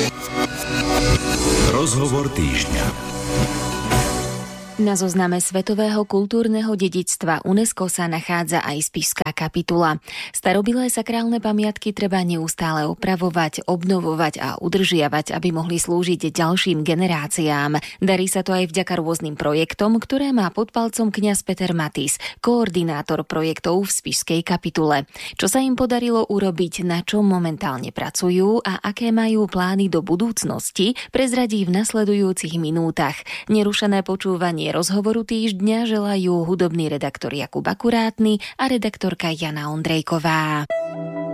Rozhovor týždňa. Na zozname Svetového kultúrneho dedičstva UNESCO sa nachádza aj Spišská kapitula. Starobilé sakrálne pamiatky treba neustále opravovať, obnovovať a udržiavať, aby mohli slúžiť ďalším generáciám. Darí sa to aj vďaka rôznym projektom, ktoré má pod palcom kňaz Peter Matis, koordinátor projektov v Spišskej kapitule. Čo sa im podarilo urobiť, na čom momentálne pracujú a aké majú plány do budúcnosti, prezradí v nasledujúcich minútach. Nerušené počúvanie rozhovoru týždňa želajú hudobný redaktor Jakub Akurátny a redaktorka Jana Ondrejková.